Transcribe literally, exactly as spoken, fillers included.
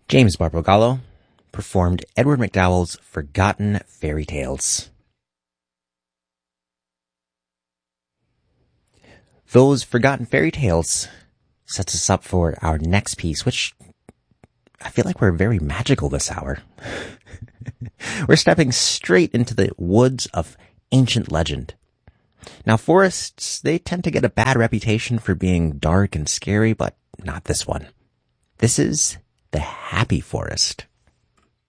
James Barbagallo performed Edward MacDowell's Forgotten Fairy Tales. Those Forgotten Fairy Tales sets us up for our next piece, which I feel like we're very magical this hour. We're stepping straight into the woods of ancient legend. Now, forests, they tend to get a bad reputation for being dark and scary, but not this one. This is the Happy Forest.